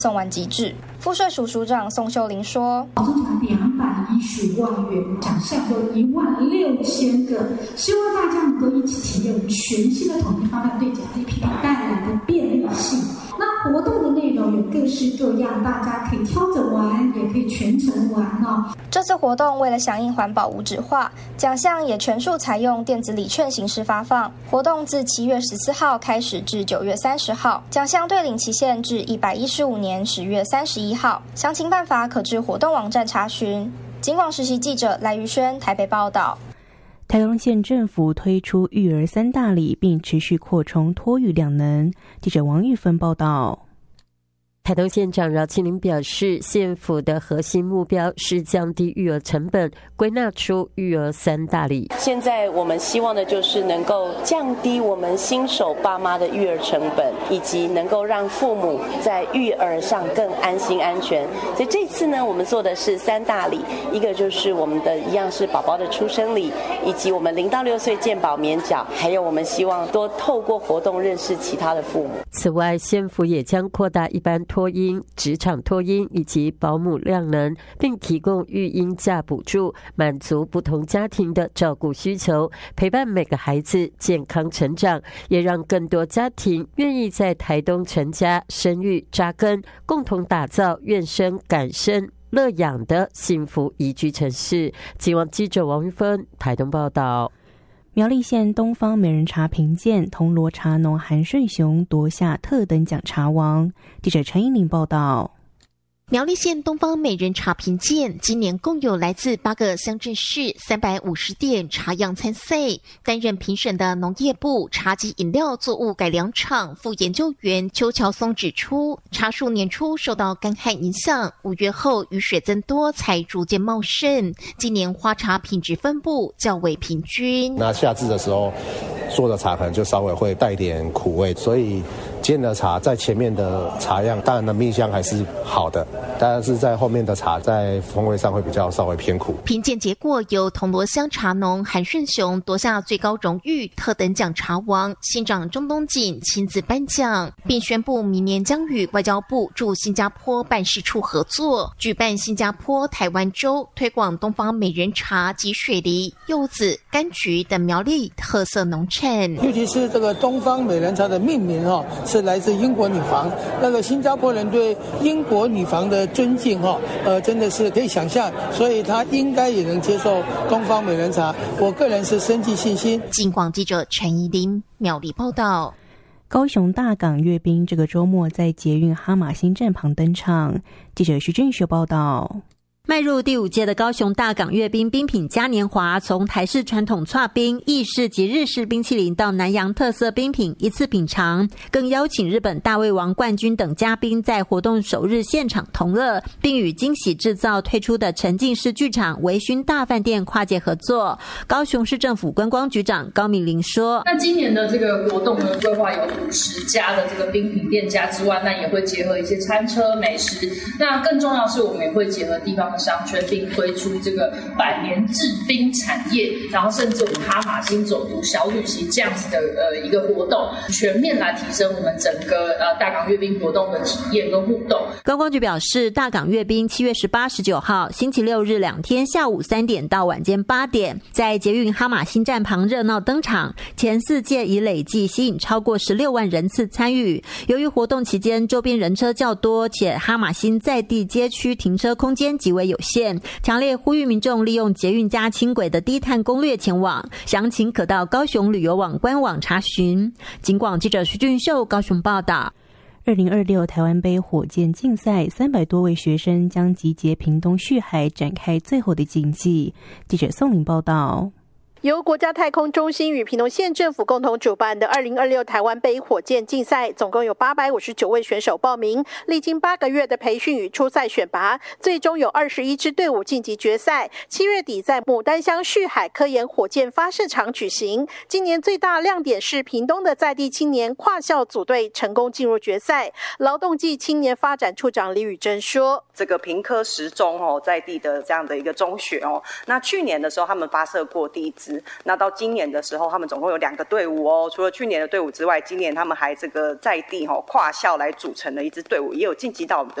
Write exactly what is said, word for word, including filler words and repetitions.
送完即止。赋税署署长宋秀玲说：“ 总奖两百一十万元，奖项有一万六千个，希望大家能够一起体验全新的统一方案对奖励品带来的便利性。那活动的内容有各式各样，大家可以挑着玩，也可以全程玩哦。” 这次活动为了响应环保无纸化，奖项也全数采用电子礼券形式发放。活动自七月十四号开始至九月三十号，奖项对领期限至一百一十五年十月三十一号。详情办法可至活动网站查询。警广实习记者赖瑜轩台北报道。 台东县政府推出育儿三大礼，并持续扩充托育量能。记者王玉芬报道。 台东县长饶庆林表示，县府的核心目标是降低育儿成本，归纳出育儿三大礼。 现在我们希望的就是能够降低我们新手爸妈的育儿成本，以及能够让父母在育儿上更安心安全。所以这次呢，我们做的是三大礼，一个就是我们的一样是宝宝的出生礼，以及我们零到六岁健保免缴，还有我们希望多透过活动认识其他的父母。 此外，县府也将扩大一般托婴、职场托婴以及保姆量能，并提供育婴假补助，满足不同家庭的照顾需求，陪伴每个孩子健康成长，也让更多家庭愿意在台东成家、生育、扎根，共同打造愿生敢生乐养的幸福宜居城市。警网记者王玉芬台东报道。 苗栗县东方美人茶评鉴，铜锣茶农韩顺雄夺下特等奖茶王。记者陈依玲报道。 苗栗县东方美人茶评鉴今年共有来自八个乡镇市三百五十店茶样参赛，担任评审的农业部茶及饮料作物改良场副研究员邱乔松指出，茶树年初受到干旱影响，五月后雨水增多才逐渐茂盛，今年花茶品质分布较为平均。 那夏至的时候做的茶可能就稍微会带点苦味，所以煎的茶在前面的茶样当然的蜜香还是好的，但是在后面的茶在风味上会比较稍微偏苦。 评鉴结果由铜锣乡茶农韩顺雄夺下最高荣誉特等奖茶王，县长钟东锦亲自颁奖，并宣布明年将与外交部驻新加坡办事处合作，举办新加坡台湾周，推广东方美人茶及水梨、柚子、柑橘等苗栗特色农产。 尤其是这个东方美人茶的命名哦，是来自英国女皇。那个新加坡人对英国女皇的尊敬哈，呃，真的是可以想象，所以他应该也能接受东方美人茶。我个人是深具信心。 警广记者陈怡玲苗栗报道。 高雄大港阅兵这个周末在捷运哈马星站旁登场。记者徐俊秀报道。 迈入第五届的高雄大港阅兵冰品嘉年华，从台式传统剉冰、意式及日式冰淇淋到南洋特色冰品一次品尝，更邀请日本大胃王冠军等嘉宾在活动首日现场同乐，并与惊喜制造推出的沉浸式剧场微醺大饭店跨界合作。高雄市政府观光局长高敏玲说， 那今年的这个活动呢，规划有五十家的这个冰品店家之外，那也会结合一些餐车美食，那更重要的是我们也会结合地方的商圈，并推出这个百年制冰产业，然后甚至我们哈马星走读小旅行这样子的呃一个活动，全面来提升我们整个呃大港阅兵活动的体验跟互动。 观光局表示，大港阅兵七月十八、十九号星期六日两天下午三点到晚间八点，在捷运哈马星站旁热闹登场。前四届已累计吸引超过十六万人次参与。由于活动期间周边人车较多，且哈马星在地街区停车空间极为有限，强烈呼吁民众利用捷运加轻轨的低碳攻略前往。详情可到高雄旅游网官网查询。警广记者徐俊秀高雄报道。 二零二六台湾杯火箭竞赛，三百多位学生将集结屏东旭海展开最后的竞技。记者宋玲报道。 由国家太空中心与屏东县政府共同主办的二零二六台湾杯火箭竞赛，总共有八百五十九位选手报名，历经八个月的培训与初赛选拔，最终有二十一支队伍晋级决赛。七月底在牡丹乡旭海科研火箭发射场举行。今年最大亮点是屏东的在地青年跨校组队成功进入决赛。劳动暨青年发展处长李宇珍说：“ 这个屏科十中哦，在地的这样的一个中学哦，那去年的时候他们发射过第一支。 资。那到今年的时候，他们总共有两个队伍哦，除了去年的队伍之外，今年他们还这个在地哈、哦、跨校来组成了一支队伍，也有晋级到我们的